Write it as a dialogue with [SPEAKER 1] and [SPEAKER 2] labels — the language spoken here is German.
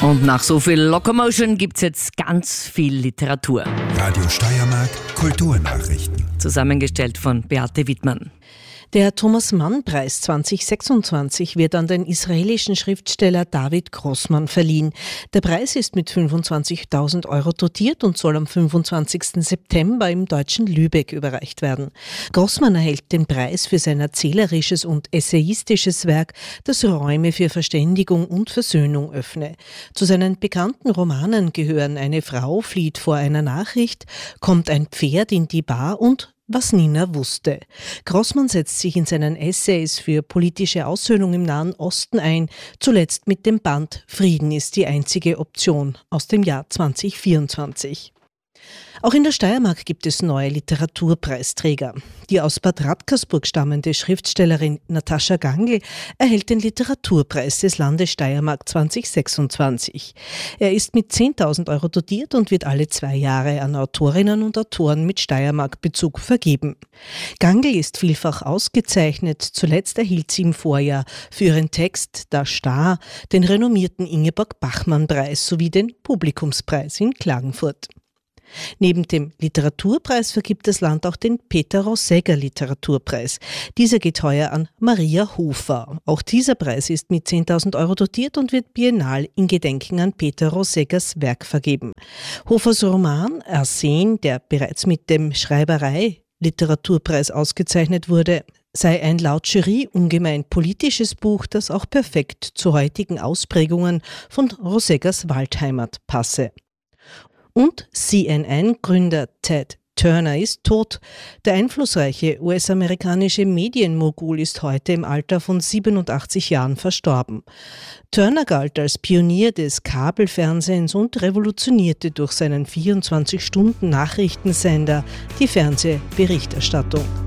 [SPEAKER 1] Und nach so viel Locomotion gibt's jetzt ganz viel Literatur.
[SPEAKER 2] Radio Steiermark Kulturnachrichten.
[SPEAKER 1] Zusammengestellt von Beate Wittmann.
[SPEAKER 3] Der Thomas-Mann-Preis 2026 wird an den israelischen Schriftsteller David Grossman verliehen. Der Preis ist mit 25.000 € dotiert und soll am 25. September im deutschen Lübeck überreicht werden. Grossman erhält den Preis für sein erzählerisches und essayistisches Werk, das Räume für Verständigung und Versöhnung öffne. Zu seinen bekannten Romanen gehören Eine Frau flieht vor einer Nachricht, Kommt ein Pferd in die Bar und Was Nina wusste. Grossman setzt sich in seinen Essays für politische Aussöhnung im Nahen Osten ein, zuletzt mit dem Band Frieden ist die einzige Option aus dem Jahr 2024. Auch in der Steiermark gibt es neue Literaturpreisträger. Die aus Bad Radkersburg stammende Schriftstellerin Natascha Gangl erhält den Literaturpreis des Landes Steiermark 2026. Er ist mit 10.000 € dotiert und wird alle 2 Jahre an Autorinnen und Autoren mit Steiermark-Bezug vergeben. Gangl ist vielfach ausgezeichnet. Zuletzt erhielt sie im Vorjahr für ihren Text Da Star den renommierten Ingeborg-Bachmann-Preis sowie den Publikumspreis in Klagenfurt. Neben dem Literaturpreis vergibt das Land auch den Peter Rosegger Literaturpreis. Dieser geht heuer an Maria Hofer. Auch dieser Preis ist mit 10.000 € dotiert und wird biennal in Gedenken an Peter Roseggers Werk vergeben. Hofers Roman Arsen, der bereits mit dem Schreiberei-Literaturpreis ausgezeichnet wurde, sei ein laut Jury ungemein politisches Buch, das auch perfekt zu heutigen Ausprägungen von Roseggers Waldheimat passe. Und CNN-Gründer Ted Turner ist tot. Der einflussreiche US-amerikanische Medienmogul ist heute im Alter von 87 Jahren verstorben. Turner galt als Pionier des Kabelfernsehens und revolutionierte durch seinen 24-Stunden-Nachrichtensender die Fernsehberichterstattung.